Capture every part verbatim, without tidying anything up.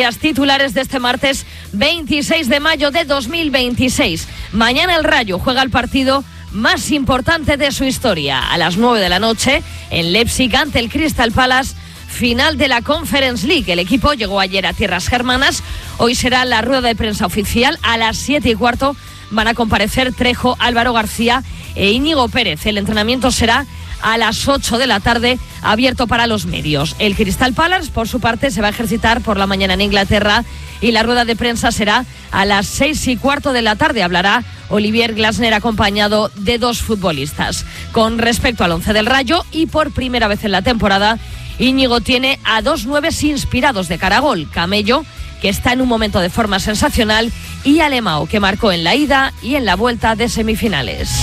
Las titulares de este martes veintiséis de mayo de dos mil veintiséis. Mañana el Rayo juega el partido más importante de su historia. A las nueve de la noche en Leipzig ante el Crystal Palace, final de la Conference League. El equipo llegó ayer a tierras germanas. Hoy será la rueda de prensa oficial. A las siete y cuarto van a comparecer Trejo, Álvaro García e Íñigo Pérez. El entrenamiento será a las ocho de la tarde, abierto para los medios. El Crystal Palace, por su parte, se va a ejercitar por la mañana en Inglaterra y la rueda de prensa será a las seis y cuarto de la tarde. Hablará Olivier Glasner acompañado de dos futbolistas. Con respecto al once del Rayo, y por primera vez en la temporada, Íñigo tiene a dos nueves inspirados de cara a gol. Camello, que está en un momento de forma sensacional, y Alemão, que marcó en la ida y en la vuelta de semifinales.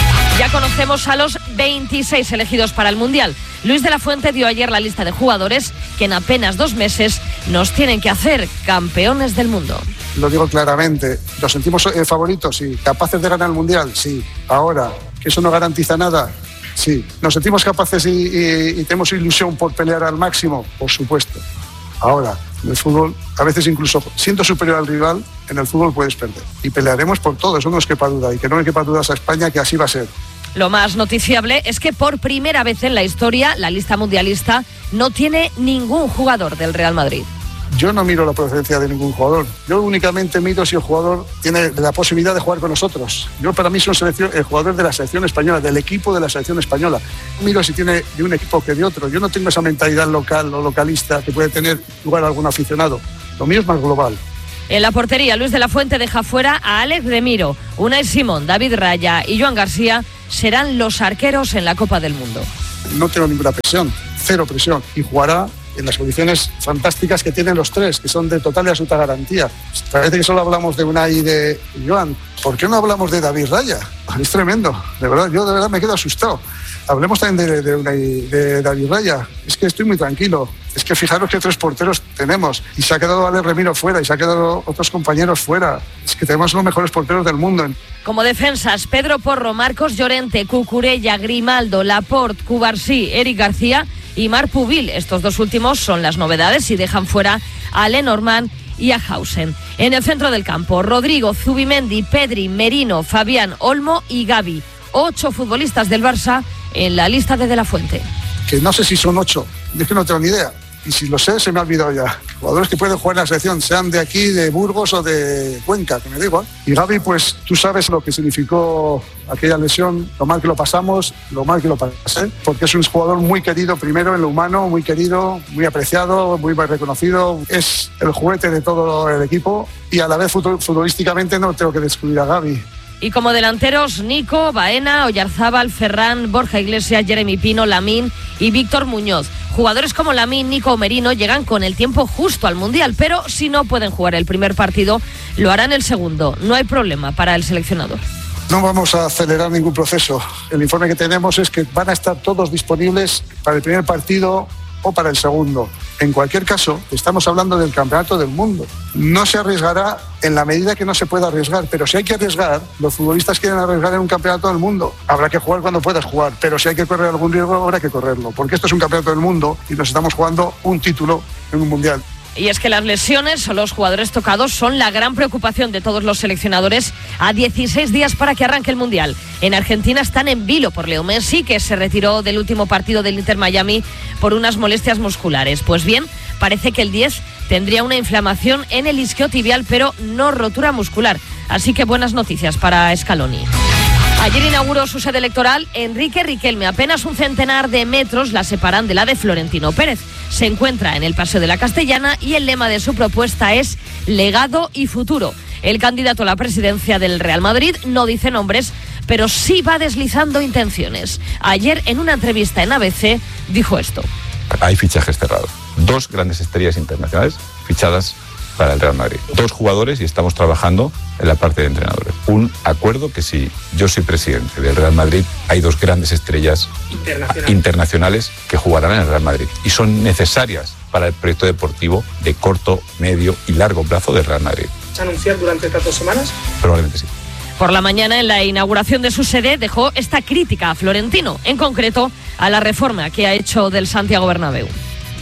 Ya conocemos a los veintiséis elegidos para el Mundial. Luis de la Fuente dio ayer la lista de jugadores que en apenas dos meses nos tienen que hacer campeones del mundo. Lo digo claramente, ¿nos sentimos eh, favoritos? Sí. ¿Capaces de ganar el Mundial? Sí. Ahora, ¿que eso no garantiza nada? Sí. ¿Nos sentimos capaces y, y, y tenemos ilusión por pelear al máximo? Por supuesto. Ahora, en el fútbol, a veces incluso siendo superior al rival, en el fútbol puedes perder. Y pelearemos por todo, eso no nos quepa duda. Y que no me quepa dudas a España que así va a ser. Lo más noticiable es que por primera vez en la historia, la lista mundialista no tiene ningún jugador del Real Madrid. Yo no miro la procedencia de ningún jugador. Yo únicamente miro si el jugador tiene la posibilidad de jugar con nosotros. Yo, para mí, soy el jugador de la selección española, del equipo de la selección española. Miro si tiene de un equipo que de otro. Yo no tengo esa mentalidad local o localista que puede tener lugar algún aficionado. Lo mío es más global. En la portería, Luis de la Fuente deja fuera a Alex Remiro. Unai Simón, David Raya y Joan García serán los arqueros en la Copa del Mundo. No tengo ninguna presión, cero presión. Y jugará en las condiciones fantásticas que tienen los tres, que son de total y absoluta garantía. Parece que solo hablamos de Unai y de Joan. ¿Por qué no hablamos de David Raya? Es tremendo, de verdad, yo de verdad me quedo asustado. Hablemos también de, de, Unai, de David Raya. Es que estoy muy tranquilo. Es que fijaros qué tres porteros tenemos. Y se ha quedado Alex Remiro fuera y se ha quedado otros compañeros fuera. Es que tenemos los mejores porteros del mundo. Como defensas, Pedro Porro, Marcos Llorente, Cucurella, Grimaldo, Laporte, Cubarsí, Eric García y Marc Pubil. Estos dos últimos son las novedades y dejan fuera a Lenormand y a Hausen. En el centro del campo, Rodrigo, Zubimendi, Pedri, Merino, Fabián, Olmo y Gavi. Ocho futbolistas del Barça en la lista de De la Fuente. Que no sé si son ocho, es que no tengo ni idea. Y si lo sé, se me ha olvidado ya. Jugadores que pueden jugar en la selección, sean de aquí, de Burgos o de Cuenca, que me da igual. Y Gavi, pues tú sabes lo que significó aquella lesión, lo mal que lo pasamos, lo mal que lo pasé, porque es un jugador muy querido, primero en lo humano, muy querido, muy apreciado, muy reconocido. Es el juguete de todo el equipo y a la vez futbolísticamente no tengo que descubrir a Gavi. Y como delanteros, Nico, Baena, Oyarzábal, Ferran, Borja Iglesias, Jeremy Pino, Lamine y Víctor Muñoz. Jugadores como Lamine, Nico o Merino llegan con el tiempo justo al Mundial, pero si no pueden jugar el primer partido, lo harán el segundo. No hay problema para el seleccionador. No vamos a acelerar ningún proceso. El informe que tenemos es que van a estar todos disponibles para el primer partido o para el segundo. En cualquier caso, estamos hablando del campeonato del mundo. No se arriesgará en la medida que no se pueda arriesgar, pero si hay que arriesgar, los futbolistas quieren arriesgar en un campeonato del mundo. Habrá que jugar cuando puedas jugar, pero si hay que correr algún riesgo, habrá que correrlo, porque esto es un campeonato del mundo y nos estamos jugando un título en un mundial. Y es que las lesiones o los jugadores tocados son la gran preocupación de todos los seleccionadores a dieciséis días para que arranque el Mundial. En Argentina están en vilo por Leo Messi, que se retiró del último partido del Inter Miami por unas molestias musculares. Pues bien, parece que el diez tendría una inflamación en el isquiotibial, pero no rotura muscular. Así que buenas noticias para Scaloni. Ayer inauguró su sede electoral Enrique Riquelme. Apenas un centenar de metros la separan de la de Florentino Pérez. Se encuentra en el Paseo de la Castellana y el lema de su propuesta es legado y futuro. El candidato a la presidencia del Real Madrid no dice nombres, pero sí va deslizando intenciones. Ayer, en una entrevista en A B C, dijo esto. Hay fichajes cerrados. Dos grandes estrellas internacionales fichadas para el Real Madrid. Dos jugadores y estamos trabajando en la parte de entrenadores. Un acuerdo que si yo soy presidente del Real Madrid, hay dos grandes estrellas internacionales, internacionales que jugarán en el Real Madrid y son necesarias para el proyecto deportivo de corto, medio y largo plazo del Real Madrid. ¿Se anunciar durante estas dos semanas? Probablemente sí. Por la mañana, en la inauguración de su sede, dejó esta crítica a Florentino, en concreto a la reforma que ha hecho del Santiago Bernabéu.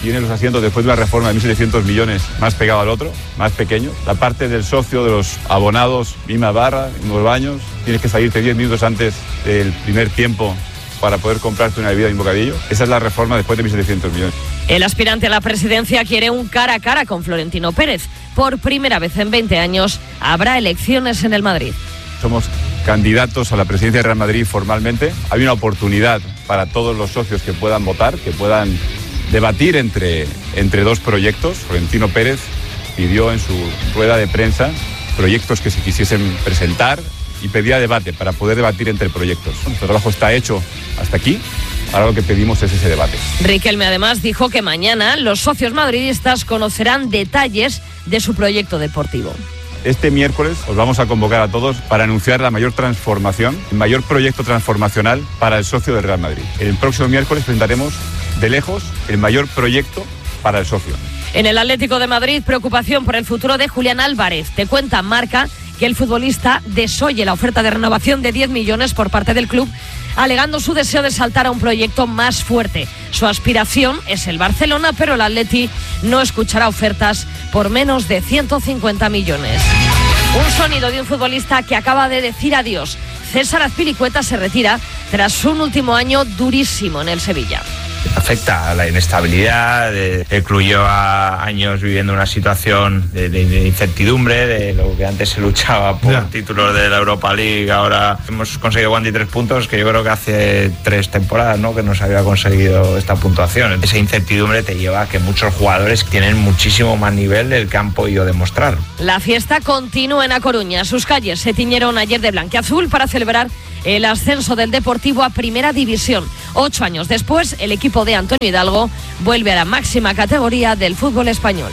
tiene los asientos después de una reforma de mil setecientos millones más pegado al otro, más pequeño. La parte del socio de los abonados, misma barra, mismos baños, tienes que salirte diez minutos antes del primer tiempo para poder comprarte una bebida y un bocadillo. Esa es la reforma después de mil setecientos millones. El aspirante a la presidencia quiere un cara a cara con Florentino Pérez. Por primera vez en veinte años habrá elecciones en el Madrid. Somos candidatos a la presidencia de Real Madrid formalmente. Hay una oportunidad para todos los socios que puedan votar, que puedan debatir entre, entre dos proyectos. Florentino Pérez pidió en su rueda de prensa proyectos que se quisiesen presentar y pedía debate para poder debatir entre proyectos. Nuestro trabajo está hecho hasta aquí. Ahora lo que pedimos es ese debate. Riquelme además dijo que mañana los socios madridistas conocerán detalles de su proyecto deportivo. Este miércoles os vamos a convocar a todos para anunciar la mayor transformación, el mayor proyecto transformacional para el socio del Real Madrid. El próximo miércoles presentaremos de lejos el mayor proyecto para el socio. En el Atlético de Madrid, preocupación por el futuro de Julián Álvarez. Te cuenta Marca que el futbolista desoye la oferta de renovación de diez millones por parte del club, alegando su deseo de saltar a un proyecto más fuerte. Su aspiración es el Barcelona, pero el Atleti no escuchará ofertas por menos de ciento cincuenta millones. Un sonido de un futbolista que acaba de decir adiós. César Azpilicueta se retira tras un último año durísimo en el Sevilla. Afecta a la inestabilidad, de, el club lleva años viviendo una situación de, de, de incertidumbre, de lo que antes se luchaba por yeah. títulos de la Europa League, ahora hemos conseguido veintitrés puntos, que yo creo que hace tres temporadas, ¿no?, que no se había conseguido esta puntuación. Esa incertidumbre te lleva a que muchos jugadores tienen muchísimo más nivel del que han podido demostrar. La fiesta continúa en A Coruña. Sus calles se tiñeron ayer de blanquiazul para celebrar el ascenso del Deportivo a Primera División. Ocho años después, el equipo de Antonio Hidalgo vuelve a la máxima categoría del fútbol español.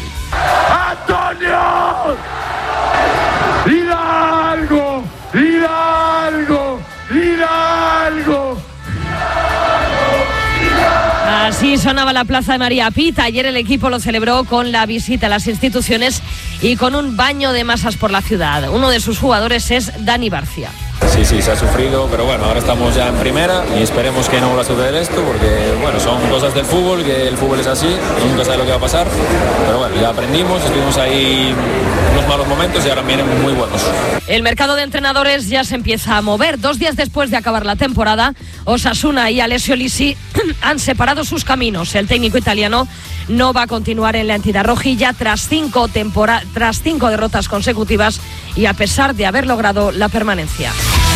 ¡Antonio! ¡Hidalgo! ¡Hidalgo! ¡Hidalgo! Así sonaba la Plaza de María Pita. Ayer el equipo lo celebró con la visita a las instituciones y con un baño de masas por la ciudad. Uno de sus jugadores es Dani Barcia. Sí, sí, se ha sufrido, pero bueno, ahora estamos ya en primera y esperemos que no vuelva a suceder esto, porque bueno, son cosas del fútbol, que el fútbol es así, nunca sabe lo que va a pasar, pero bueno, ya aprendimos, estuvimos ahí unos malos momentos y ahora vienen muy buenos. El mercado de entrenadores ya se empieza a mover. Dos días después de acabar la temporada, Osasuna y Alessio Lisi han separado sus caminos. El técnico italiano no va a continuar en la entidad rojilla tras cinco, tempora- tras cinco derrotas consecutivas y a pesar de haber logrado la permanencia.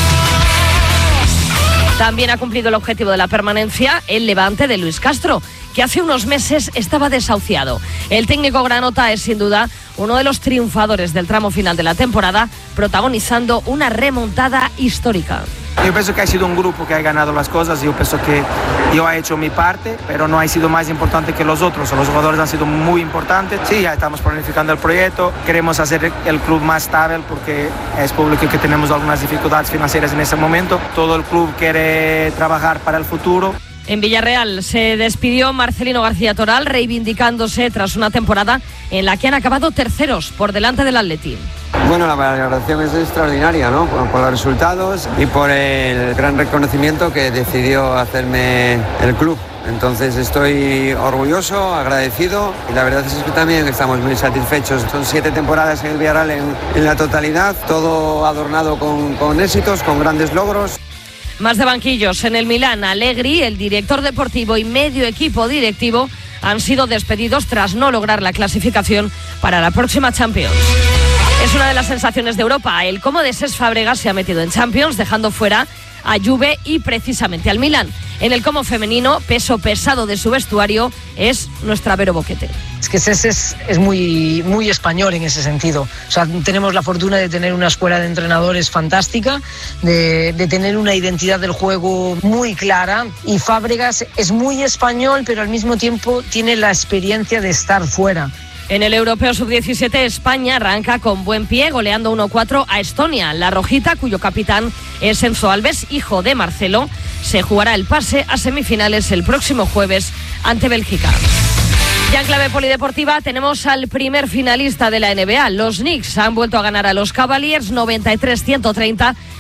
También ha cumplido el objetivo de la permanencia el Levante de Luis Castro, que hace unos meses estaba desahuciado. El técnico granota es sin duda uno de los triunfadores del tramo final de la temporada, protagonizando una remontada histórica. Yo pienso que ha sido un grupo que ha ganado las cosas, yo pienso que yo he hecho mi parte, pero no ha sido más importante que los otros. Los jugadores han sido muy importantes. Sí, ya estamos planificando el proyecto, queremos hacer el club más estable porque es público que tenemos algunas dificultades financieras en ese momento. Todo el club quiere trabajar para el futuro. En Villarreal se despidió Marcelino García Toral, reivindicándose tras una temporada en la que han acabado terceros por delante del Atleti. Bueno, la valoración es extraordinaria, ¿no? Por, por los resultados y por el gran reconocimiento que decidió hacerme el club. Entonces estoy orgulloso, agradecido y la verdad es que también estamos muy satisfechos. Son siete temporadas en el Villarreal en, en la totalidad, todo adornado con, con éxitos, con grandes logros. Más de banquillos en el Milán. Allegri, el director deportivo y medio equipo directivo han sido despedidos tras no lograr la clasificación para la próxima Champions. Es una de las sensaciones de Europa. El Como de Cesc Fàbregas se ha metido en Champions, dejando fuera a Juve y precisamente al Milán. En el Como femenino, peso pesado de su vestuario es nuestra Vero Boquete. Es que Cesc es, es muy, muy español en ese sentido. O sea, tenemos la fortuna de tener una escuela de entrenadores fantástica, de, de tener una identidad del juego muy clara, y Fàbregas es muy español, pero al mismo tiempo tiene la experiencia de estar fuera. En el Europeo sub diecisiete, España arranca con buen pie, goleando uno cuatro a Estonia. La rojita, cuyo capitán es Enzo Alves, hijo de Marcelo, se jugará el pase a semifinales el próximo jueves ante Bélgica. Ya en clave polideportiva tenemos al primer finalista de la N B A. Los Knicks han vuelto a ganar a los Cavaliers noventa y tres a ciento treinta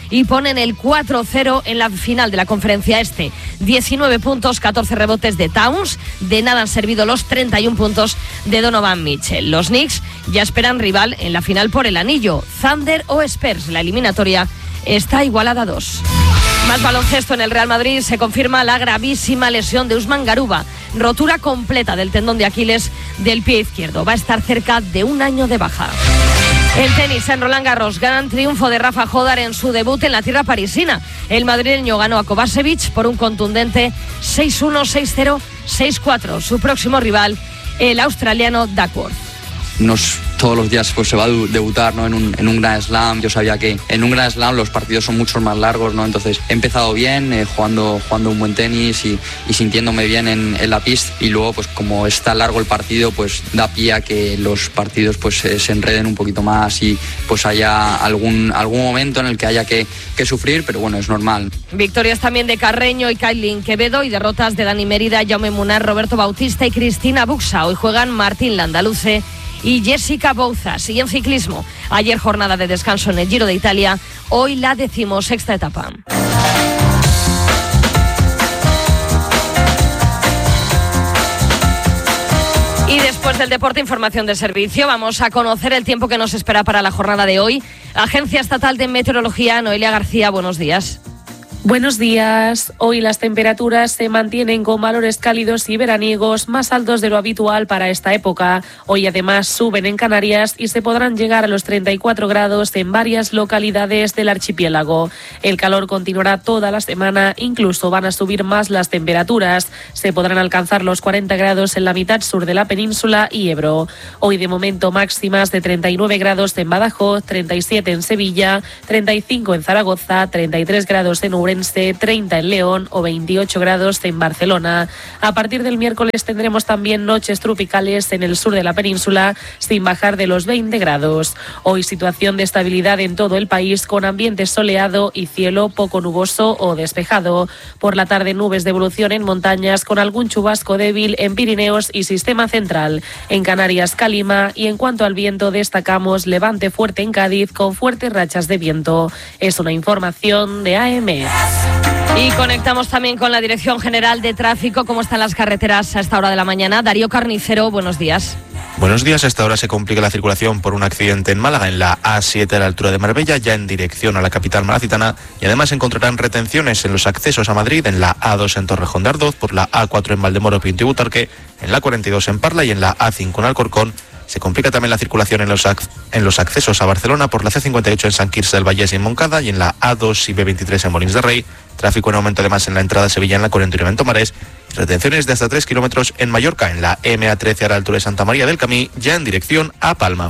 y ponen el cuatro cero en la final de la Conferencia Este. diecinueve puntos, catorce rebotes de Towns. De nada han servido los treinta y un puntos de Donovan Mitchell. Los Knicks ya esperan rival en la final por el anillo. Thunder o Spurs. La eliminatoria está igualada a dos. Más baloncesto en el Real Madrid. Se confirma la gravísima lesión de Usman Garuba. Rotura completa del tendón de Aquiles del pie izquierdo. Va a estar cerca de un año de baja. En tenis, en Roland Garros, gran triunfo de Rafa Jodar en su debut en la tierra parisina. El madrileño ganó a Kovacevic por un contundente seis uno, seis cero, seis cuatro. Su próximo rival, el australiano Duckworth. Nos, todos los días pues se va a debutar, ¿no? en, un, en un Grand Slam. Yo sabía que en un Grand Slam los partidos son mucho más largos, ¿no? Entonces he empezado bien, eh, jugando, jugando un buen tenis y, y sintiéndome bien en, en la pista, y luego pues como está largo el partido, pues da pie a que los partidos pues eh, se enreden un poquito más y pues haya algún, algún momento en el que haya que, que sufrir, pero bueno, es normal. Victorias también de Carreño y Kailin Quevedo, y derrotas de Dani Mérida, Jaume Munar, Roberto Bautista y Cristina Buxa. Hoy juegan Martín Landaluce y Jessica Bouzas. Y en ciclismo, ayer jornada de descanso en el Giro de Italia, hoy la decimosexta etapa. Y después del deporte, información de servicio. Vamos a conocer el tiempo que nos espera para la jornada de hoy. Agencia Estatal de Meteorología, Noelia García, buenos días. Buenos días. Hoy las temperaturas se mantienen con valores cálidos y veraniegos más altos de lo habitual para esta época. Hoy además suben en Canarias y se podrán llegar a los treinta y cuatro grados en varias localidades del archipiélago. El calor continuará toda la semana, incluso van a subir más las temperaturas. Se podrán alcanzar los cuarenta grados en la mitad sur de la península y Ebro. Hoy de momento máximas de treinta y nueve grados en Badajoz, treinta y siete en Sevilla, treinta y cinco en Zaragoza, treinta y tres grados en Ourense, treinta en León o veintiocho grados en Barcelona. A partir del miércoles tendremos también noches tropicales en el sur de la península, sin bajar de los veinte grados. Hoy situación de estabilidad en todo el país, con ambiente soleado y cielo poco nuboso o despejado. Por la tarde nubes de evolución en montañas, con algún chubasco débil en Pirineos y Sistema Central. En Canarias, calima, y en cuanto al viento destacamos levante fuerte en Cádiz con fuertes rachas de viento. Es una información de A M. Y conectamos también con la Dirección General de Tráfico. ¿Cómo están las carreteras a esta hora de la mañana? Darío Carnicero, buenos días. Buenos días. A esta hora se complica la circulación por un accidente en Málaga, en la A siete a la altura de Marbella, ya en dirección a la capital malacitana, y además encontrarán retenciones en los accesos a Madrid, en la A dos en Torrejón de Ardoz, por la A cuatro en Valdemoro, Pinto y Butarque, en la cuarenta y dos en Parla y en la A cinco en Alcorcón. Se complica también la circulación en los, en los accesos a Barcelona por la C cincuenta y ocho en Sant Quirze del Vallès y en Montcada, y en la A dos y B veintitrés en Molins de Rey. Tráfico en aumento además en la entrada a Sevilla, en la cuarenta y nueve en Tomares. Retenciones de hasta tres kilómetros en Mallorca, en la M A trece a la altura de Santa María del Camí, ya en dirección a Palma.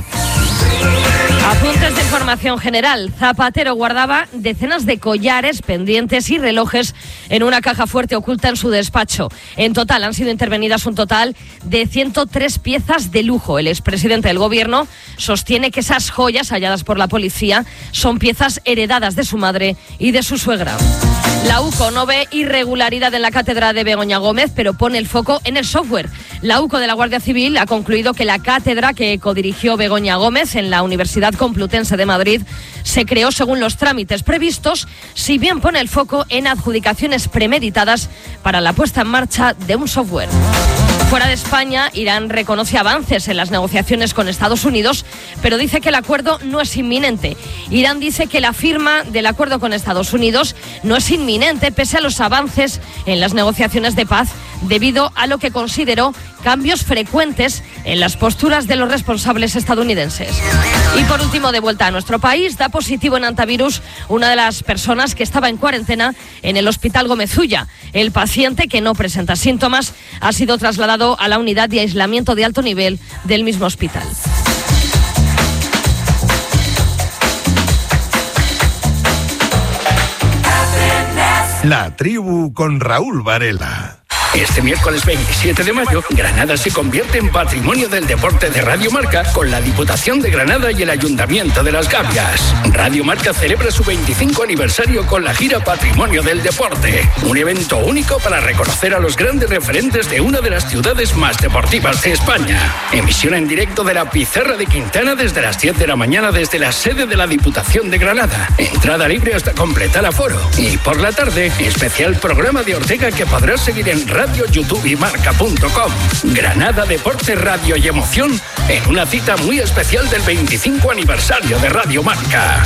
Apuntes de información general. Zapatero guardaba decenas de collares, pendientes y relojes en una caja fuerte oculta en su despacho. En total han sido intervenidas un total de ciento tres piezas de lujo. El expresidente del gobierno sostiene que esas joyas halladas por la policía son piezas heredadas de su madre y de su suegra. La UCO no ve irregularidad en la cátedra de Begoña Gómez, pero pone el foco en el software. La UCO de la Guardia Civil ha concluido que la cátedra que codirigió Begoña Gómez en la Universidad Complutense de Madrid se creó según los trámites previstos, si bien pone el foco en adjudicaciones premeditadas para la puesta en marcha de un software. Fuera de España, Irán reconoce avances en las negociaciones con Estados Unidos, pero dice que el acuerdo no es inminente. Irán dice que la firma del acuerdo con Estados Unidos no es inminente pese a los avances en las negociaciones de paz, debido a lo que consideró cambios frecuentes en las posturas de los responsables estadounidenses. Y por último, de vuelta a nuestro país, da positivo en antivirus una de las personas que estaba en cuarentena en el Hospital Gómez Ulla. El paciente, que no presenta síntomas, ha sido trasladado a la unidad de aislamiento de alto nivel del mismo hospital. La tribu con Raúl Varela. Este miércoles veintisiete de mayo, Granada se convierte en Patrimonio del Deporte de Radio Marca con la Diputación de Granada y el Ayuntamiento de Las Gavias. Radio Marca celebra su veinticinco aniversario con la gira Patrimonio del Deporte, un evento único para reconocer a los grandes referentes de una de las ciudades más deportivas de España. Emisión en directo de la Pizarra de Quintana desde las diez de la mañana desde la sede de la Diputación de Granada. Entrada libre hasta completar aforo. Y por la tarde, especial programa de Ortega que podrás seguir en Radio, YouTube y Marca punto com. Granada, deporte, radio y emoción en una cita muy especial del veinticinco aniversario de Radio Marca.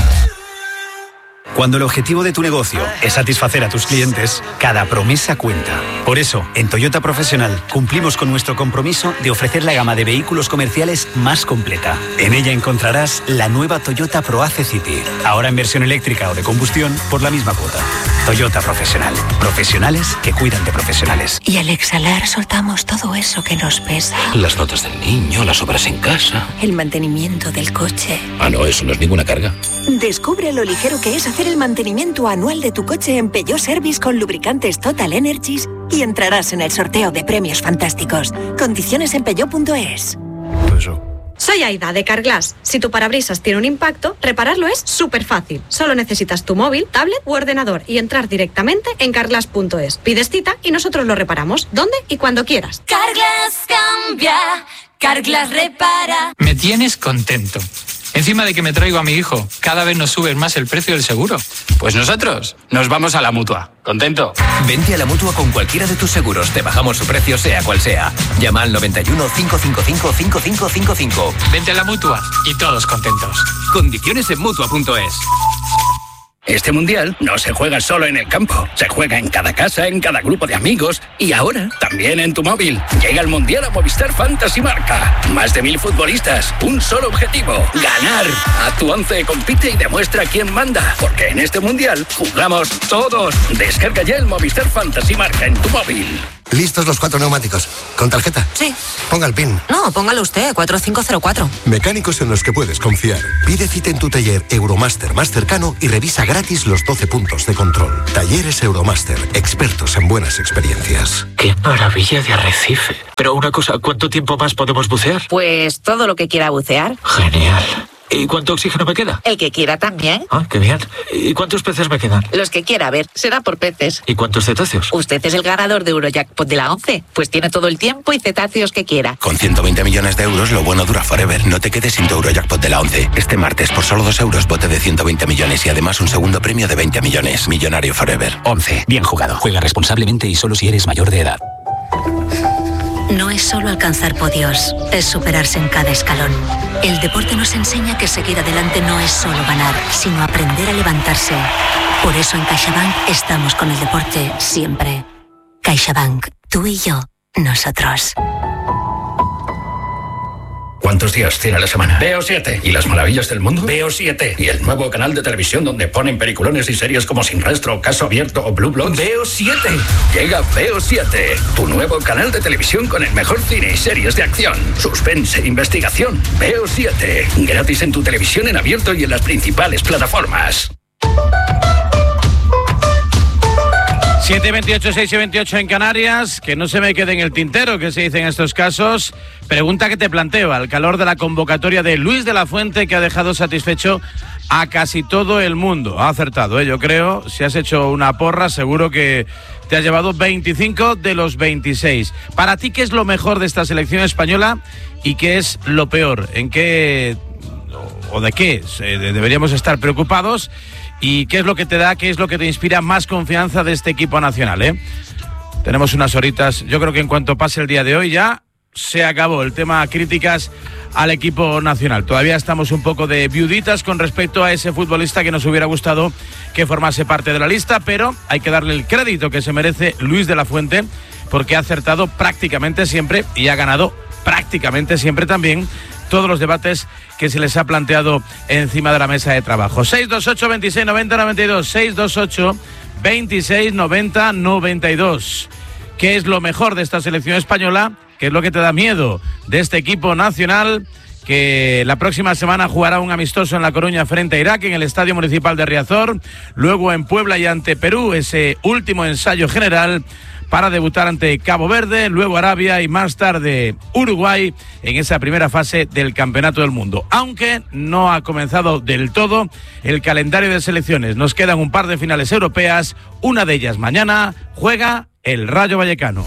Cuando el objetivo de tu negocio es satisfacer a tus clientes, cada promesa cuenta. Por eso, en Toyota Profesional cumplimos con nuestro compromiso de ofrecer la gama de vehículos comerciales más completa. En ella encontrarás la nueva Toyota ProAce City, ahora en versión eléctrica o de combustión por la misma cuota. Toyota Profesional. Profesionales que cuidan de profesionales. Y al exhalar soltamos todo eso que nos pesa. Las notas del niño, las obras en casa. El mantenimiento del coche. Ah, no, eso no es ninguna carga. Descubre lo ligero que es hacer el mantenimiento anual de tu coche en Peugeot Service con lubricantes Total Energies y entrarás en el sorteo de premios fantásticos. Condiciones en peugeot punto es. Soy Aida, de Carglass. Si tu parabrisas tiene un impacto, repararlo es súper fácil. Solo necesitas tu móvil, tablet u ordenador y entrar directamente en carglass punto es. Pides cita y nosotros lo reparamos, donde y cuando quieras. Carglass cambia, Carglass repara. Me tienes contento. Encima de que me traigo a mi hijo, cada vez nos sube más el precio del seguro. Pues nosotros nos vamos a la Mutua. ¿Contento? Vente a la Mutua con cualquiera de tus seguros. Te bajamos su precio sea cual sea. Llama al noventa y uno, cinco cinco cinco, cinco cinco cinco cinco. Vente a la Mutua y todos contentos. Condiciones en Mutua punto es. Este mundial no se juega solo en el campo, se juega en cada casa, en cada grupo de amigos y ahora también en tu móvil. Llega el mundial a Movistar Fantasy Marca. Más de mil futbolistas, un solo objetivo: ganar. A tu once compite y demuestra quién manda, porque en este mundial jugamos todos. Descarga ya el Movistar Fantasy Marca en tu móvil. ¿Listos los cuatro neumáticos? ¿Con tarjeta? Sí. Ponga el PIN. No, póngalo usted, cuatro cinco cero cuatro. Mecánicos en los que puedes confiar. Pide cita en tu taller Euromaster más cercano y revisa gratis los doce puntos de control. Talleres Euromaster, expertos en buenas experiencias. ¡Qué maravilla de arrecife! Pero una cosa, ¿cuánto tiempo más podemos bucear? Pues todo lo que quiera bucear. Genial. ¿Y cuánto oxígeno me queda? El que quiera también. Ah, qué bien. ¿Y cuántos peces me quedan? Los que quiera, a ver, será por peces. ¿Y cuántos cetáceos? Usted es el ganador de Eurojackpot de la once. Pues tiene todo el tiempo y cetáceos que quiera. Con ciento veinte millones de euros, lo bueno dura forever. No te quedes sin tu Eurojackpot de la once. Este martes, por solo dos euros, bote de ciento veinte millones y además un segundo premio de veinte millones. Millonario forever. once. Bien jugado. Juega responsablemente y solo si eres mayor de edad. No es solo alcanzar podios, es superarse en cada escalón. El deporte nos enseña que seguir adelante no es solo ganar, sino aprender a levantarse. Por eso en CaixaBank estamos con el deporte siempre. CaixaBank, tú y yo, nosotros. ¿Cuántos días tiene la semana? Veo siete. ¿Y las maravillas del mundo? Veo siete. ¿Y el nuevo canal de televisión donde ponen peliculones y series como Sin Rastro, Caso Abierto o Blue Bloods? Veo siete. Llega Veo siete, tu nuevo canal de televisión con el mejor cine y series de acción, suspense e investigación. Veo siete. Gratis en tu televisión en abierto y en las principales plataformas. siete y veintiocho, seis y veintiocho en Canarias, que no se me quede en el tintero, que se dice en estos casos. Pregunta que te planteo, al calor de la convocatoria de Luis de la Fuente, que ha dejado satisfecho a casi todo el mundo. Ha acertado, ¿eh? Yo creo, si has hecho una porra, seguro que te has llevado veinticinco de los veintiséis. Para ti, ¿qué es lo mejor de esta selección española y qué es lo peor? ¿En qué o de qué deberíamos estar preocupados? ¿Y qué es lo que te da, qué es lo que te inspira más confianza de este equipo nacional, eh? Tenemos unas horitas, yo creo que en cuanto pase el día de hoy ya se acabó el tema críticas al equipo nacional. Todavía estamos un poco de viuditas con respecto a ese futbolista que nos hubiera gustado que formase parte de la lista, pero hay que darle el crédito que se merece Luis de la Fuente, porque ha acertado prácticamente siempre y ha ganado prácticamente siempre también todos los debates que se les ha planteado encima de la mesa de trabajo. seis dos ocho, veintiséis, noventa, noventa y dos, seis dos ocho, veintiséis, noventa, noventa y dos. ¿Qué es lo mejor de esta selección española? ¿Qué es lo que te da miedo de este equipo nacional que la próxima semana jugará un amistoso en La Coruña frente a Irak en el Estadio Municipal de Riazor, luego en Puebla y ante Perú ese último ensayo general para debutar ante Cabo Verde, luego Arabia y más tarde Uruguay en esa primera fase del Campeonato del Mundo. Aunque no ha comenzado del todo el calendario de selecciones. Nos quedan un par de finales europeas, una de ellas mañana juega el Rayo Vallecano.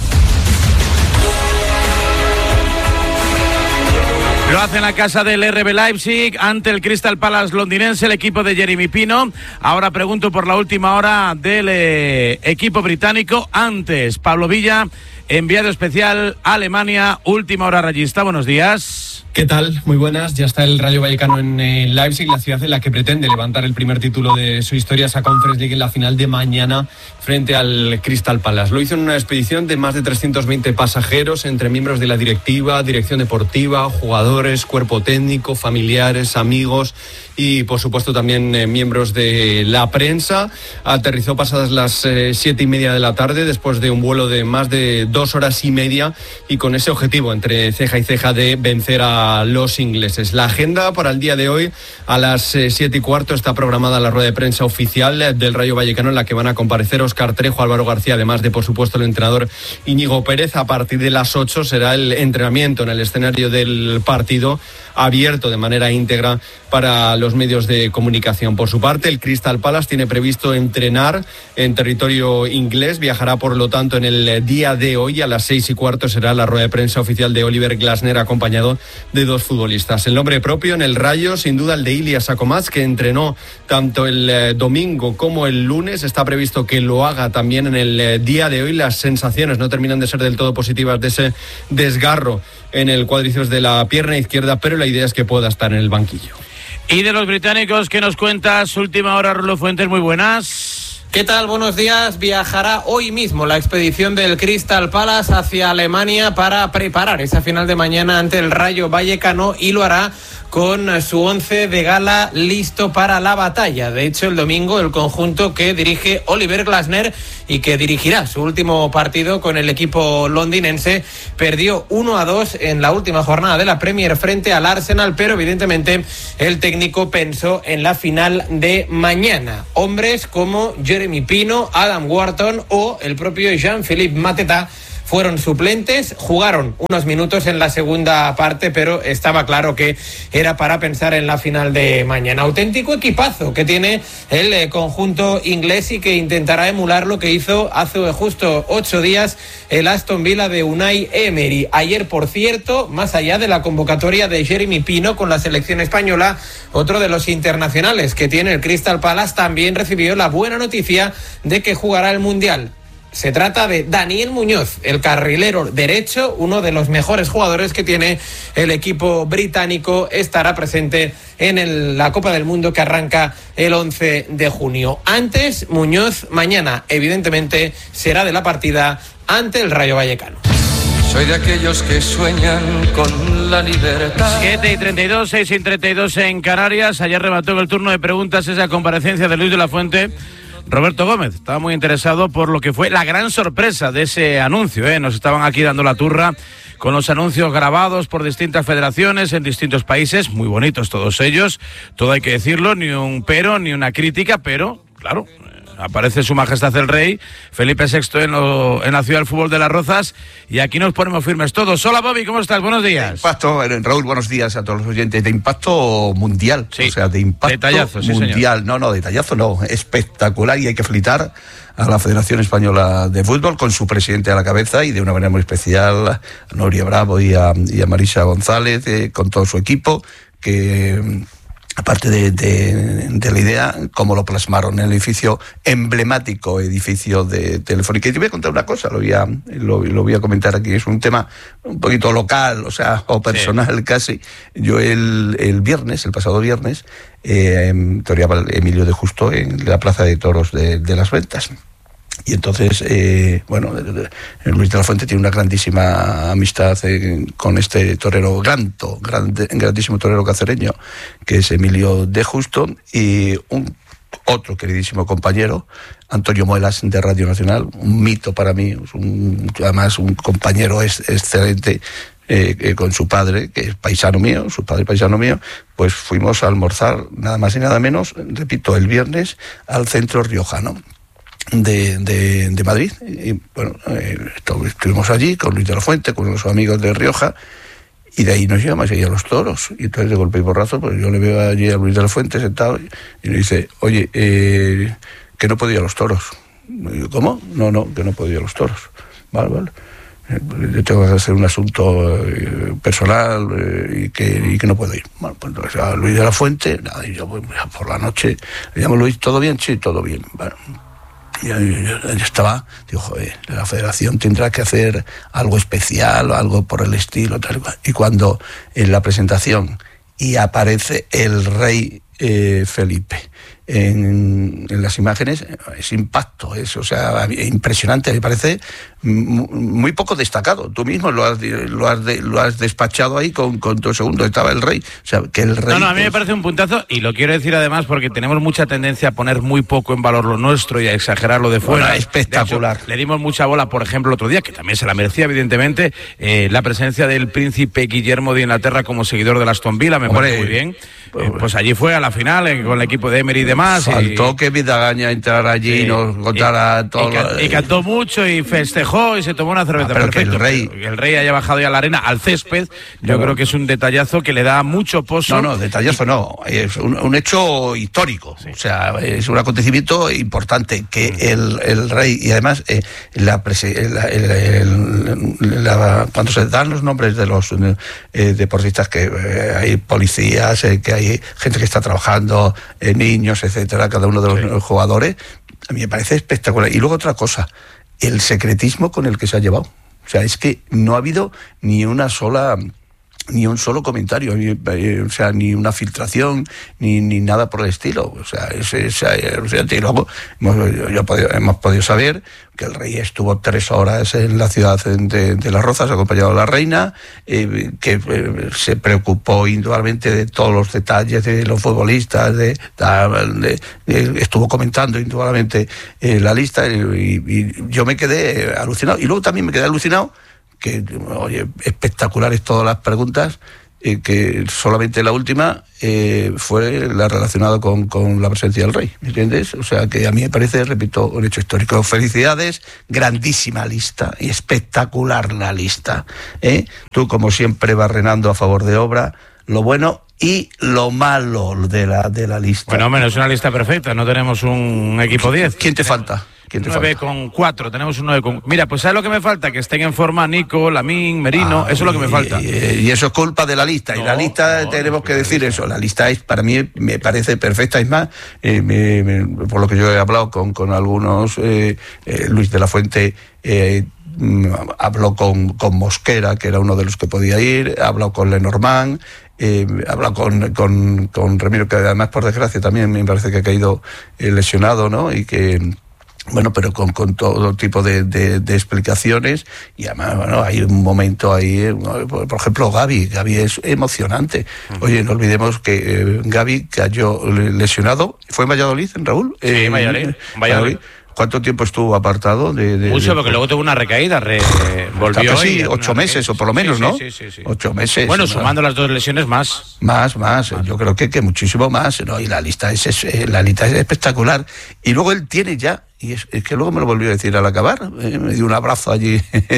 Lo hace en la casa del R B Leipzig ante el Crystal Palace londinense, el equipo de Jeremy Pino. Ahora pregunto por la última hora del eh, equipo británico. Antes, Pablo Villa, enviado especial a Alemania, última hora rayista. Buenos días. ¿Qué tal? Muy buenas. Ya está el Rayo Vallecano en eh, Leipzig, la ciudad en la que pretende levantar el primer título de su historia, esa Conference League en la final de mañana frente al Crystal Palace. Lo hizo en una expedición de más de trescientos veinte pasajeros, entre miembros de la directiva, dirección deportiva, jugadores, cuerpo técnico, familiares, amigos y, por supuesto, también eh, miembros de la prensa. Aterrizó pasadas las eh, siete y media de la tarde, después de un vuelo de más de dos horas y media y con ese objetivo entre ceja y ceja de vencer a los ingleses. La agenda para el día de hoy, a las eh, siete y cuarto, está programada la rueda de prensa oficial del Rayo Vallecano, en la que van a comparecer Óscar Trejo, Álvaro García, además de, por supuesto, el entrenador Íñigo Pérez. A partir de las ocho será el entrenamiento en el escenario del partido, abierto de manera íntegra para los medios de comunicación. Por su parte, el Crystal Palace tiene previsto entrenar en territorio inglés. Viajará, por lo tanto, en el día de hoy. A las seis y cuarto será la rueda de prensa oficial de Oliver Glasner, acompañado de dos futbolistas. El nombre propio en el Rayo, sin duda, el de Ilias Akomaz, que entrenó tanto el eh, domingo como el lunes. Está previsto que lo haga también en el eh, día de hoy. Las sensaciones no terminan de ser del todo positivas de ese desgarro en el cuádriceps de la pierna izquierda, pero la idea es que pueda estar en el banquillo. Y de los británicos, ¿qué nos cuentas? Última hora, Rulo Fuentes, muy buenas. ¿Qué tal? Buenos días. Viajará hoy mismo la expedición del Crystal Palace hacia Alemania para preparar esa final de mañana ante el Rayo Vallecano, y lo hará con su once de gala listo para la batalla. De hecho, el domingo el conjunto que dirige Oliver Glasner y que dirigirá su último partido con el equipo londinense perdió uno a dos en la última jornada de la Premier frente al Arsenal, pero evidentemente el técnico pensó en la final de mañana. Hombres como Jeremy Pino, Adam Wharton o el propio Jean-Philippe Mateta fueron suplentes, jugaron unos minutos en la segunda parte, pero estaba claro que era para pensar en la final de mañana. Auténtico equipazo que tiene el eh, conjunto inglés y que intentará emular lo que hizo hace justo ocho días el Aston Villa de Unai Emery. Ayer, por cierto, más allá de la convocatoria de Jeremy Pino con la selección española, otro de los internacionales que tiene el Crystal Palace también recibió la buena noticia de que jugará el Mundial. Se trata de Daniel Muñoz, el carrilero derecho, uno de los mejores jugadores que tiene el equipo británico. Estará presente en el, la Copa del Mundo que arranca el once de junio. Antes, Muñoz mañana, evidentemente, será de la partida ante el Rayo Vallecano. Soy de aquellos que sueñan con la libertad. siete y treinta y dos, seis y treinta y dos en Canarias. Ayer remató en el turno de preguntas esa comparecencia de Luis de la Fuente. Roberto Gómez estaba muy interesado por lo que fue la gran sorpresa de ese anuncio, ¿eh? Nos estaban aquí dando la turra con los anuncios grabados por distintas federaciones en distintos países, muy bonitos todos ellos, todo hay que decirlo, ni un pero, ni una crítica, pero, claro, aparece su majestad el rey, Felipe sexto en, lo, en la ciudad del fútbol de Las Rozas, y aquí nos ponemos firmes todos. Hola, Bobby, ¿cómo estás? Buenos días. De impacto, Raúl, buenos días a todos los oyentes. De impacto mundial, sí, o sea, de impacto detallazo, sí, mundial. Señor. No, no, detallazo no, espectacular, y hay que felicitar a la Federación Española de Fútbol con su presidente a la cabeza, y de una manera muy especial a Noria Bravo y a, y a Marisa González, eh, con todo su equipo, que... aparte de, de, de la idea, cómo lo plasmaron en el edificio, emblemático edificio de Telefónica. Y te voy a contar una cosa, lo voy a, lo, lo voy a comentar aquí, es un tema un poquito local, o sea, o personal, sí, casi. Yo el, el viernes, el pasado viernes, eh, toreaba Emilio de Justo en la Plaza de Toros de, de Las Ventas. Y entonces, eh, bueno, Luis de la Fuente tiene una grandísima amistad eh, con este torero granto, grande, grandísimo torero cacereño, que es Emilio de Justo, y un otro queridísimo compañero, Antonio Muelas, de Radio Nacional, un mito para mí, un, además un compañero es, excelente, eh, eh, con su padre, que es paisano mío, su padre paisano mío, pues fuimos a almorzar, nada más y nada menos, repito, el viernes, al Centro Riojano. de, de, de Madrid. Y bueno, eh, estuvimos allí con Luis de la Fuente, con los amigos de Rioja, y de ahí nos llevamos allí a los toros. Y entonces de golpe y porrazo, pues yo le veo allí a Luis de la Fuente sentado y me dice, oye, eh, que no puedo ir a los toros. Y digo, ¿cómo? No, no, que no puedo ir a los toros. Vale, vale. Yo tengo que hacer un asunto eh, personal eh, y, que, y que no puedo ir. Bueno, pues entonces a Luis de la Fuente, nada, y yo pues, por la noche, le llamo Luis, ¿todo bien? Sí, todo bien. Bueno, y yo, yo, yo estaba, digo, joder, la federación tendrá que hacer algo especial o algo por el estilo, tal cual. Y cuando en la presentación y aparece el rey eh, Felipe en, en las imágenes, es impacto, es, o sea, impresionante, me parece muy poco destacado. Tú mismo lo has, lo has, de, lo has despachado ahí con, con dos segundos, estaba el rey. O sea, que el rey... No, no, a mí me parece un puntazo, y lo quiero decir además porque tenemos mucha tendencia a poner muy poco en valor lo nuestro y a exagerar lo de fuera. Bueno, espectacular. De hecho, le dimos mucha bola, por ejemplo, el otro día, que también se la merecía, evidentemente, eh, la presencia del príncipe Guillermo de Inglaterra como seguidor de Aston Villa, me Hombre, parece muy bien. Pues, eh, pues allí fue a la final eh, con el equipo de Emery y demás. Faltó y, que Vidagaña entrara allí y nos contara y, todo. Y, can, y cantó mucho y festejó y se tomó una cerveza. Ah, pero perfecto. Que el rey... Que el rey haya bajado ya a la arena, al césped, yo Pero... creo que es un detallazo que le da mucho pozo. No, no, detallazo no, es un, un hecho histórico, sí. O sea, es un acontecimiento importante que mm. el, el rey, y además eh, la, la, el, el, la, cuando se dan los nombres de los eh, deportistas, que eh, hay policías, eh, que hay gente que está trabajando, eh, niños, etcétera, cada uno de los sí. jugadores, a mí me parece espectacular. Y luego otra cosa, el secretismo con el que se ha llevado. O sea, es que no ha habido ni una sola, ni un solo comentario, ni, o sea, ni una filtración, ni, ni nada por el estilo. O sea, es, es, es y luego hemos, yo, yo podido, hemos podido saber que el rey estuvo tres horas en la ciudad de, de Las Rozas, acompañado de la reina, eh, que eh, se preocupó indudablemente de todos los detalles de los futbolistas, de, de, de, estuvo comentando indudablemente eh, la lista, y, y yo me quedé alucinado. Y luego también me quedé alucinado que, oye, espectaculares todas las preguntas, eh, que solamente la última eh, fue la relacionada con, con la presencia del rey, ¿me entiendes? O sea, que a mí me parece, repito, un hecho histórico. Felicidades, grandísima lista y espectacular la lista, ¿eh? Tú, como siempre, barrenando a favor de obra, lo bueno y lo malo de la, de la lista. Bueno, menos es una lista perfecta, no tenemos un equipo diez. ¿Quién te falta? nueve con cuatro, tenemos un nueve con... Mira, pues ¿sabes lo que me falta? Que estén en forma Nico, Lamín, Merino, ah, eso es lo que me falta. Y, y eso es culpa de la lista, no, y la lista no, tenemos no, que decir eso, la lista es, para mí, me parece perfecta, es más, eh, me, me, por lo que yo he hablado con, con algunos, eh, eh, Luis de la Fuente, eh, habló con, con Mosquera, que era uno de los que podía ir, ha hablado con Lenormand, eh, ha hablado con, con, con Remiro, que además, por desgracia, también me parece que ha caído eh, lesionado, ¿no? Y que... Bueno, pero con, con todo tipo de, de, de explicaciones, y además, bueno, hay un momento ahí, por ejemplo, Gavi, Gavi es emocionante. Oye, no olvidemos que eh, Gavi cayó lesionado, ¿fue en Valladolid, en Raúl? Sí, en Valladolid. Eh, Valladolid. ¿Cuánto tiempo estuvo apartado? De, de, Mucho, de... porque luego tuvo una recaída, re... volvió. Sí, ocho meses o por lo menos, sí, ¿no? Sí, sí, sí, sí. Ocho meses. Bueno, sumando ¿no? las dos lesiones más. Más, más. más. Yo creo que, que muchísimo más, ¿no? Y la lista es, es la lista es espectacular. Y luego él tiene ya, y es, es que luego me lo volvió a decir al acabar, eh, me dio un abrazo allí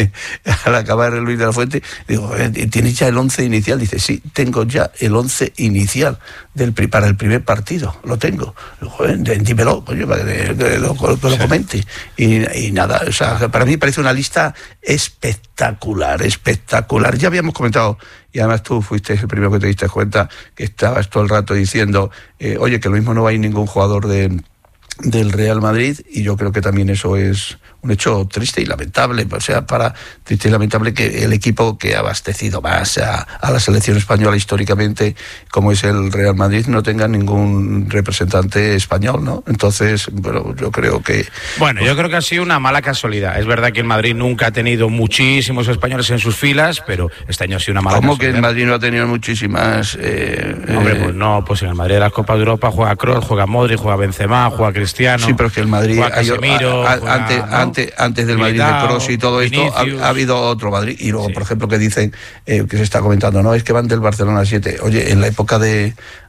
al acabar el Luis de la Fuente, digo, eh, ¿tienes ya el once inicial? Dice, sí, tengo ya el once inicial del, para el primer partido, lo tengo. Digo, eh, dímelo, coño, para que, que lo, que lo comente. Y, y nada, o sea, para mí parece una lista espectacular, espectacular. Ya habíamos comentado, y además tú fuiste el primero que te diste cuenta, que estabas todo el rato diciendo, eh, oye, que lo mismo no hay ningún jugador de del Real Madrid, y yo creo que también eso es un hecho triste y lamentable, o sea, para triste y lamentable que el equipo que ha abastecido más a, a la selección española históricamente, como es el Real Madrid, no tenga ningún representante español, ¿no? Entonces, bueno, yo creo que... Bueno, pues, yo creo que ha sido una mala casualidad. Es verdad que el Madrid nunca ha tenido muchísimos españoles en sus filas, pero este año ha sido una mala ¿Cómo casualidad. ¿Cómo que el Madrid no ha tenido muchísimas...? Eh, Hombre, eh... pues no, pues en el Madrid de la Copa de Europa juega Kroos, juega Modric, juega Benzema, juega Cristiano... Sí, pero es que el Madrid... Juega Casemiro, a, a, juega, antes, ¿no? antes, antes del Militao, Madrid de Kroos y todo esto, ha, ha habido otro Madrid. Y luego, sí. por ejemplo, que dicen, eh, que se está comentando, no, es que van del Barcelona siete. Oye, en la época de...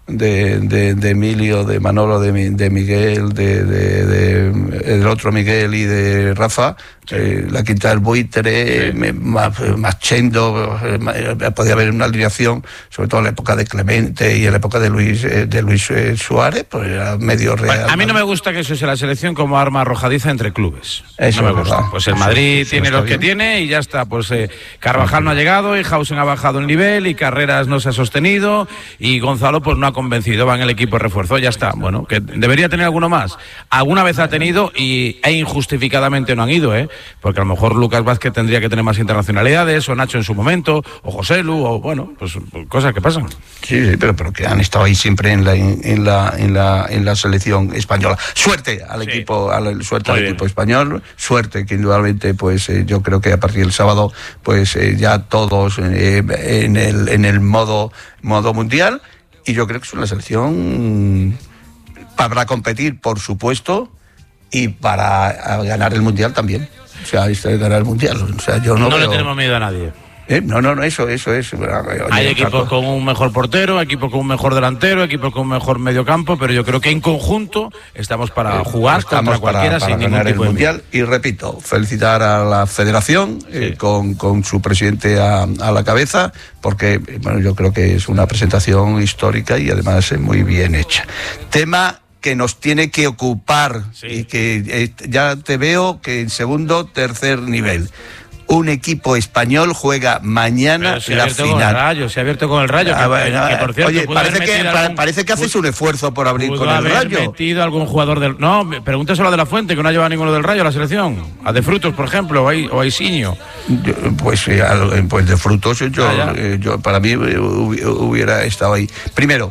de, de, de Emilio, de Manolo, de, de Miguel, de, de, de el otro Miguel y de Rafa, sí. eh, la Quinta del Buitre, sí. más, más Chendo, eh, podía haber una alineación, sobre todo en la época de Clemente y en la época de Luis eh, de Luis eh, Suárez, pues era medio real. Bueno, a mí no me gusta que se use la selección como arma arrojadiza entre clubes. Eso no me me gusta. gusta. Pues el Madrid eso, tiene lo que tiene y ya está. Pues eh, Carvajal no ha llegado y Hausen ha bajado el nivel y Carreras no se ha sostenido y Gonzalo pues no ha convencido, va en el equipo de refuerzo, ya está. Bueno, que debería tener alguno más. Alguna vez ha tenido y e injustificadamente no han ido, ¿eh? Porque a lo mejor Lucas Vázquez tendría que tener más internacionalidades, o Nacho en su momento, o José Lu, o bueno, pues cosas que pasan. Sí, sí, pero, pero que han estado ahí siempre en la en la en la en la selección española. Suerte al sí. equipo, al, suerte Muy al bien. equipo español, suerte que indudablemente pues eh, yo creo que a partir del sábado pues eh, ya todos eh, en el en el modo modo mundial. Y yo creo que es una selección para competir, por supuesto, y para ganar el Mundial también. O sea, esto es ganar el Mundial. O sea, yo no no veo... le tenemos miedo a nadie. ¿Eh? No, no, no, eso, eso es. Oye, hay equipos con un mejor portero, equipos con un mejor delantero, equipos con un mejor mediocampo, pero yo creo que en conjunto estamos para jugar estamos contra cualquiera para, para sin ganar ningún tipo el de Mundial. Y repito, felicitar a la Federación sí. eh, con, con su presidente a, a la cabeza, porque bueno, yo creo que es una presentación histórica y además es muy bien hecha. Tema que nos tiene que ocupar sí. y que eh, ya te veo que en segundo, tercer nivel. Un equipo español juega mañana se la final. Con el Rayo, se ha abierto con el Rayo. Ah, que, bueno, que, por cierto, oye, parece que, algún, parece que haces un esfuerzo por abrir con el haber Rayo. metido algún jugador del. No, pregúntaselo a De La Fuente, que no ha llevado a ninguno del Rayo a la selección. A De Frutos, por ejemplo, o a, o a Isinio. Yo, pues, eh, pues De Frutos, yo, ah, eh, yo para mí hubiera estado ahí. Primero,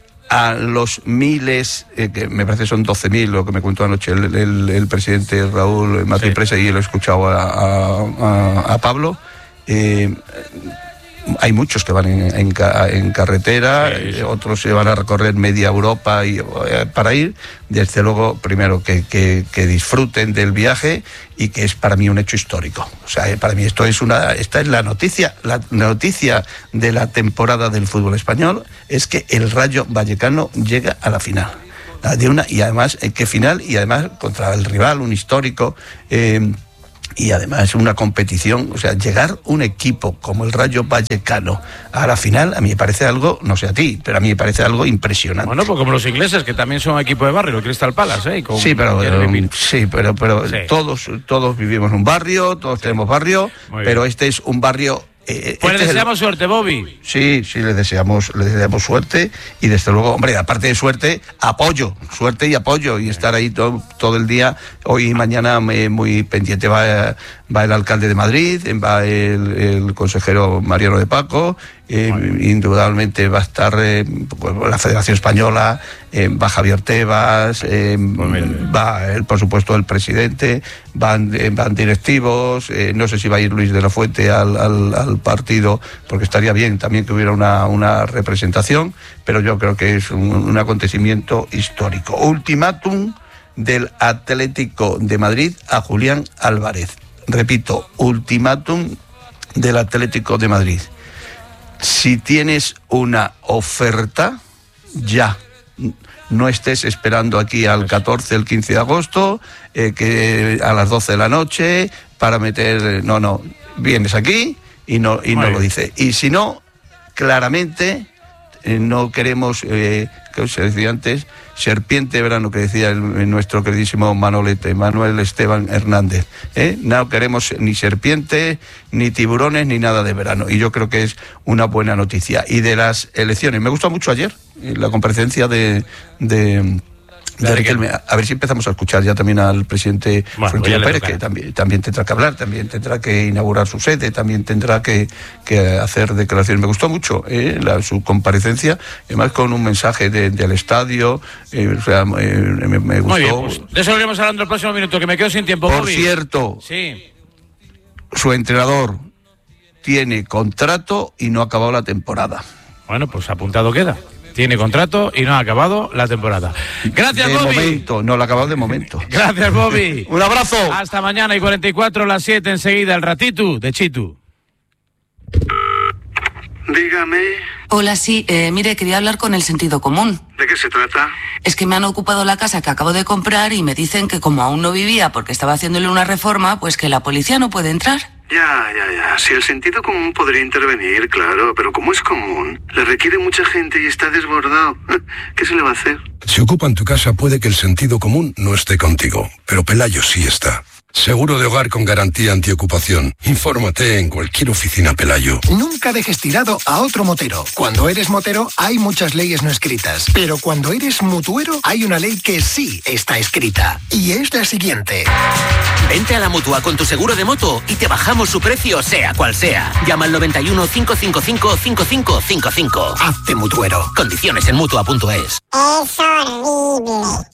a los miles, eh, que me parece son doce mil, lo que me contó anoche el, el, el presidente Raúl Martín sí. Presa, y lo he escuchado a, a, a Pablo, eh, hay muchos que van en, en, en carretera, sí, sí. otros se van a recorrer media Europa y, eh, para ir. Desde luego, primero, que, que, que disfruten del viaje y que es para mí un hecho histórico. O sea, eh, para mí esto es una, esta es la noticia, la noticia de la temporada del fútbol español, es que el Rayo Vallecano llega a la final. De una, y además, eh, ¿qué final? Y además contra el rival, un histórico. Eh, Y además una competición, o sea, llegar un equipo como el Rayo Vallecano a la final, a mí me parece algo, no sé a ti, pero a mí me parece algo impresionante. Bueno, pues como los ingleses, que también son equipo de barrio, el Crystal Palace, ¿eh? Con sí, pero, um, sí, pero, pero sí. todos, todos vivimos en un barrio, todos sí. tenemos barrio, pero este es un barrio... Eh, pues este le deseamos el... suerte, Bobby. Sí, sí, le deseamos, le deseamos suerte y desde luego, hombre, aparte de suerte, apoyo, suerte y apoyo y estar ahí todo, todo el día, hoy y mañana me, muy pendiente. Va, va el alcalde de Madrid, va el, el consejero Mariano de Paco, eh, indudablemente va a estar eh, pues, la Federación Española, eh, va Javier Tebas, eh, va el, por supuesto el presidente, van, eh, van directivos, eh, no sé si va a ir Luis de la Fuente al, al, al partido, porque estaría bien también que hubiera una, una representación, pero yo creo que es un, un acontecimiento histórico. Ultimátum del Atlético de Madrid a Julián Álvarez. Repito, ultimátum del Atlético de Madrid. Si tienes una oferta, ya. No estés esperando aquí al catorce, el quince de agosto, eh, que a las doce de la noche, para meter... No, no, vienes aquí y no, y no lo dice. Y si no, claramente eh, no queremos, eh, que se decía antes, serpiente de verano, que decía el, nuestro queridísimo Manolete, Manuel Esteban Hernández. ¿eh? No queremos ni serpiente, ni tiburones, ni nada de verano. Y yo creo que es una buena noticia. Y de las elecciones, me gustó mucho ayer la comparecencia de... de De Riquelme. A ver si empezamos a escuchar ya también al presidente bueno, Florentino Pérez, que también, también tendrá que hablar, también tendrá que inaugurar su sede, también tendrá que, que hacer declaraciones. Me gustó mucho eh, la, su comparecencia, además con un mensaje de, del estadio, eh, o sea, eh, me, me gustó. Muy bien, pues de eso lo iremos hablando el próximo minuto, que me quedo sin tiempo. Por Bobby. cierto, sí. su entrenador tiene contrato y no ha acabado la temporada. Bueno, pues apuntado queda. Tiene contrato y no ha acabado la temporada. Gracias, de Bobby. De momento, no lo ha acabado de momento. Gracias, Bobby. Un abrazo. Hasta mañana y cuarenta y cuatro, las siete enseguida, el ratito de Chitu. Dígame. Hola, sí, eh, mire, quería hablar con el sentido común. ¿De qué se trata? Es que me han ocupado la casa que acabo de comprar y me dicen que como aún no vivía porque estaba haciéndole una reforma, pues que la policía no puede entrar. Ya, ya, ya. Si el sentido común podría intervenir, claro, pero como es común, le requiere mucha gente y está desbordado. ¿Qué se le va a hacer? Si ocupan tu casa puede que el sentido común no esté contigo, pero Pelayo sí está. Seguro de hogar con garantía antiocupación. Infórmate en cualquier oficina Pelayo. Nunca dejes tirado a otro motero. Cuando eres motero hay muchas leyes no escritas, pero cuando eres mutuero hay una ley que sí está escrita. Y es la siguiente. Vente a la Mutua con tu seguro de moto y te bajamos su precio sea cual sea. Llama al noventa y uno, cinco cinco cinco, cinco cinco cinco cinco. Hazte mutuero. Condiciones en Mutua punto es. Es horrible.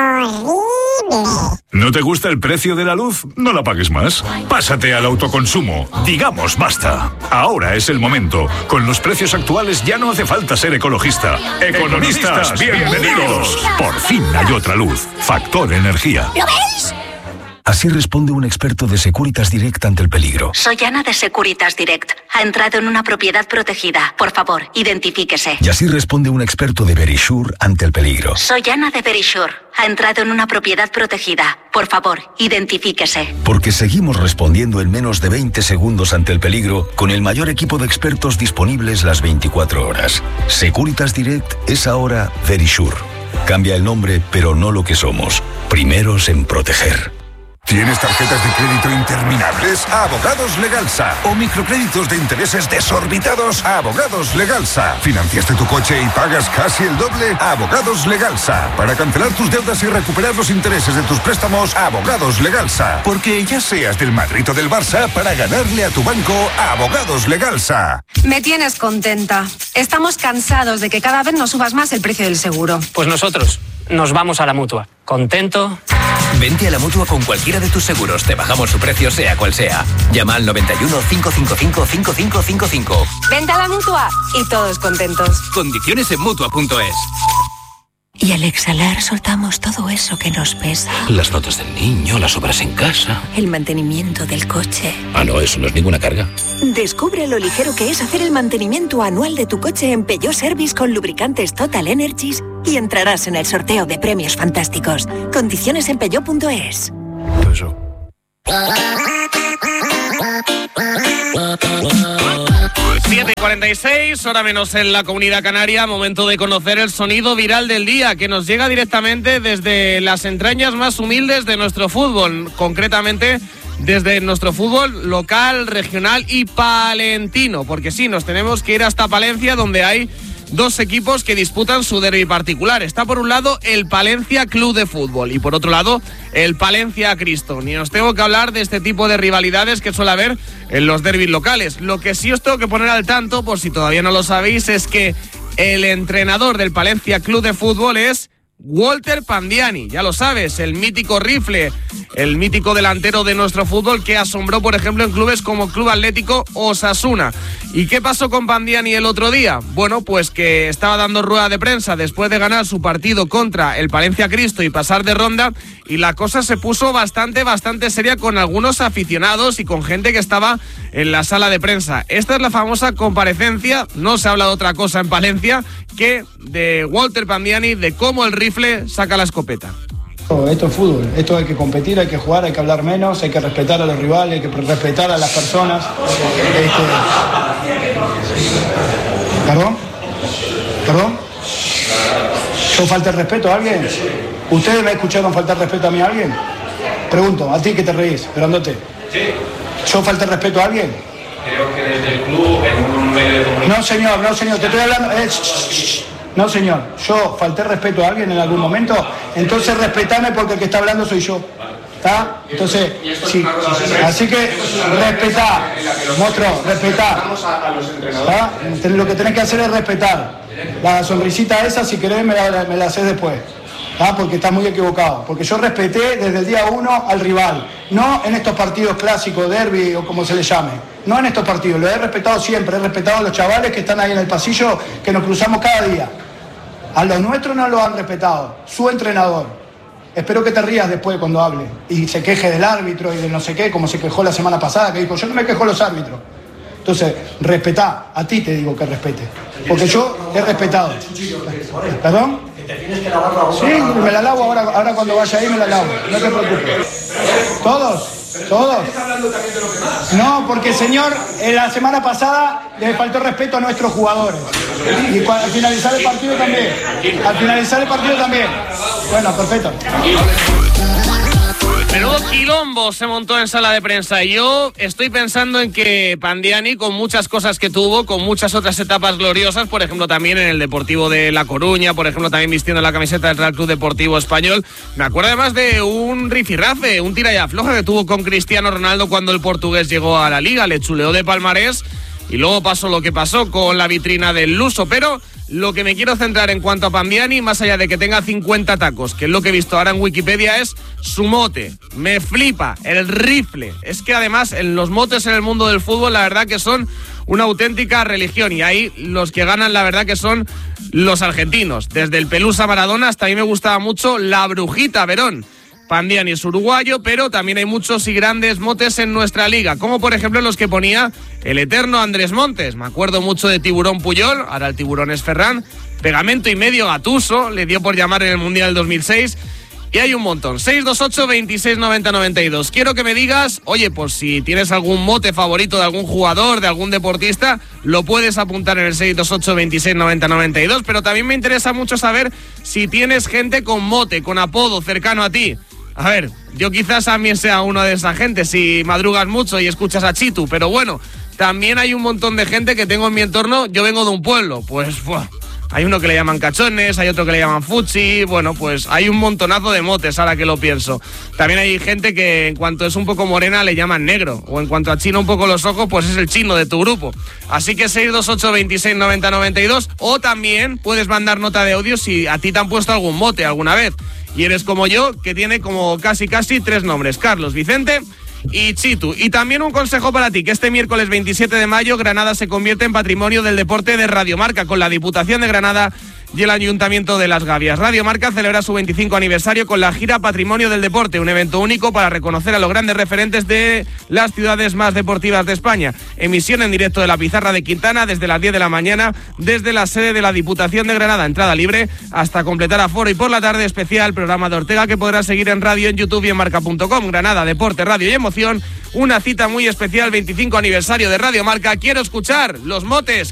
Horrible. ¿No te gusta el precio de la luz? No la pagues más. Pásate al autoconsumo. Digamos basta. Ahora es el momento. Con los precios actuales ya no hace falta ser ecologista. Economistas, bienvenidos. Por fin hay otra luz. Factor Energía. ¿Lo veis? Así responde un experto de Securitas Direct ante el peligro. Soy Ana de Securitas Direct. Ha entrado en una propiedad protegida. Por favor, identifíquese. Y así responde un experto de Verisure ante el peligro. Soy Ana de Verisure. Ha entrado en una propiedad protegida. Por favor, identifíquese. Porque seguimos respondiendo en menos de veinte segundos ante el peligro con el mayor equipo de expertos disponibles las veinticuatro horas. Securitas Direct es ahora Verisure. Cambia el nombre, pero no lo que somos. Primeros en proteger. ¿Tienes tarjetas de crédito interminables? Abogados Legalsa. ¿O microcréditos de intereses desorbitados? Abogados Legalsa. ¿Financiaste tu coche y pagas casi el doble? Abogados Legalsa. Para cancelar tus deudas y recuperar los intereses de tus préstamos, Abogados Legalsa. Porque ya seas del Madrid o del Barça, para ganarle a tu banco, Abogados Legalsa. Me tienes contenta. Estamos cansados de que cada vez nos subas más el precio del seguro. Pues nosotros nos vamos a la Mutua. ¿Contento? Vente a la Mutua con cualquiera de tus seguros. Te bajamos su precio sea cual sea. Llama al noventa y uno, cinco cinco cinco, cinco cinco cinco cinco. Vente a la Mutua y todos contentos. Condiciones en Mutua punto es. Y al exhalar soltamos todo eso que nos pesa. Las notas del niño, las obras en casa. El mantenimiento del coche. Ah, no, eso no es ninguna carga. Descubre lo ligero que es hacer el mantenimiento anual de tu coche en Peugeot Service con lubricantes Total Energies y entrarás en el sorteo de premios fantásticos. Condiciones en Peugeot punto es. Eso. siete y cuarenta y seis, hora menos en la Comunidad Canaria, momento de conocer el sonido viral del día, que nos llega directamente desde las entrañas más humildes de nuestro fútbol, concretamente desde nuestro fútbol local, regional y palentino, porque sí, nos tenemos que ir hasta Palencia, donde hay dos equipos que disputan su derbi particular. Está por un lado el Palencia Club de Fútbol y por otro lado el Palencia Cristo. Ni os tengo que hablar de este tipo de rivalidades que suele haber en los derbis locales. Lo que sí os tengo que poner al tanto, por si todavía no lo sabéis, es que el entrenador del Palencia Club de Fútbol es Walter Pandiani, ya lo sabes, el mítico rifle, el mítico delantero de nuestro fútbol que asombró, por ejemplo, en clubes como Club Atlético Osasuna. ¿Y qué pasó con Pandiani el otro día? Bueno, pues que estaba dando rueda de prensa después de ganar su partido contra el Palencia Cristo y pasar de ronda, y la cosa se puso bastante, bastante seria con algunos aficionados y con gente que estaba en la sala de prensa. Esta es la famosa comparecencia, no se habla de otra cosa en Palencia que de Walter Pandiani, de cómo el rifle saca la escopeta. Esto es fútbol, esto hay que competir, hay que jugar, hay que hablar menos, hay que respetar a los rivales, hay que respetar a las personas. Este... ¿Perdón? ¿Perdón? ¿Yo falté el respeto a alguien? ¿Ustedes me escucharon faltar respeto a mí a alguien? Pregunto, a ti que te reís, grandote. Sí. ¿Yo falté el respeto a alguien? Creo que desde el club, en un medio de comunicación... No, señor, no, señor, te estoy hablando... Eh, sh, sh, sh. No, señor, yo falté respeto a alguien en algún momento, entonces respetame porque el que está hablando soy yo. ¿Está? Entonces, sí. Así que respetá, monstruo, respetá. ¿Está? Lo que tenés que hacer es respetar. La sonrisita esa, si querés, me la, me la haces después. ¿Ah? Porque estás muy equivocado. Porque yo respeté desde el día uno al rival. No en estos partidos clásicos, derbi o como se le llame. No en estos partidos. Lo he respetado siempre. He respetado a los chavales que están ahí en el pasillo, que nos cruzamos cada día. A los nuestros no lo han respetado. Su entrenador. Espero que te rías después cuando hable. Y se queje del árbitro y de no sé qué, como se quejó la semana pasada, que dijo, yo no me quejo de los árbitros. Entonces, respetá, a ti te digo que respete, porque yo he respetado. ¿Perdón? Sí, me la lavo ahora, ahora cuando vaya ahí me la lavo, no te preocupes. ¿Todos? ¿Todos? No, porque señor, en la semana pasada le faltó respeto a nuestros jugadores. Y al finalizar el partido también. Al finalizar el partido también. Bueno, perfecto. Menudo quilombo se montó en sala de prensa. Y yo estoy pensando en que Pandiani, con muchas cosas que tuvo, con muchas otras etapas gloriosas, por ejemplo también en el Deportivo de La Coruña, por ejemplo también vistiendo la camiseta del Real Club Deportivo Español, me acuerdo además de un rifirrafe, un tira y afloja que tuvo con Cristiano Ronaldo cuando el portugués llegó a la Liga, le chuleó de palmarés y luego pasó lo que pasó con la vitrina del luso, pero lo que me quiero centrar en cuanto a Pandiani, más allá de que tenga cincuenta tacos, que es lo que he visto ahora en Wikipedia, es su mote. Me flipa, el rifle. Es que además en los motes en el mundo del fútbol la verdad que son una auténtica religión y ahí los que ganan la verdad que son los argentinos. Desde el Pelusa Maradona hasta a mí me gustaba mucho la Brujita Verón. Pandiani es uruguayo, pero también hay muchos y grandes motes en nuestra liga, como por ejemplo los que ponía el eterno Andrés Montes. Me acuerdo mucho de Tiburón Puyol, ahora el Tiburón es Ferran, Pegamento y medio Gattuso, le dio por llamar en el Mundial del dos mil seis, y hay un montón. seis dos ocho, veintiséis noventa, noventa y dos. Quiero que me digas, oye, pues si tienes algún mote favorito de algún jugador, de algún deportista, lo puedes apuntar en el seis dos ocho, veintiséis noventa, noventa y dos, pero también me interesa mucho saber si tienes gente con mote, con apodo cercano a ti. A ver, yo quizás también sea uno de esa gente si madrugas mucho y escuchas a Chitu, pero bueno, también hay un montón de gente que tengo en mi entorno. Yo vengo de un pueblo, pues buah, hay uno que le llaman cachones, hay otro que le llaman fuchi, bueno, pues hay un montonazo de motes ahora que lo pienso. También hay gente que en cuanto es un poco morena le llaman negro, o en cuanto achina un poco los ojos, pues es el chino de tu grupo. Así que seis dos ocho, veintiséis noventa, noventa y dos, o también puedes mandar nota de audio si a ti te han puesto algún mote alguna vez. Y eres como yo, que tiene como casi casi tres nombres, Carlos, Vicente y Chitu. Y también un consejo para ti, que este miércoles veintisiete de mayo Granada se convierte en Patrimonio del Deporte de Radio Marca, con la Diputación de Granada y el Ayuntamiento de Las Gavias. Radio Marca celebra su veinticinco aniversario con la gira Patrimonio del Deporte, un evento único para reconocer a los grandes referentes de las ciudades más deportivas de España. Emisión en directo de la Pizarra de Quintana desde las diez de la mañana, desde la sede de la Diputación de Granada. Entrada libre hasta completar aforo, y por la tarde especial programa de Ortega que podrás seguir en radio, en YouTube y en marca punto com. Granada, deporte, radio y emoción. Una cita muy especial, veinticinco aniversario de Radio Marca. Quiero escuchar los motes